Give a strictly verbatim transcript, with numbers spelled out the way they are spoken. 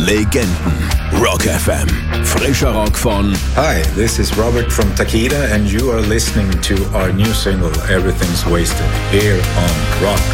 Legenden. Rock F M. Frischer Rock von... Hi, this is Robert from Takeda and you are listening to our new single Everything's Wasted here on Rock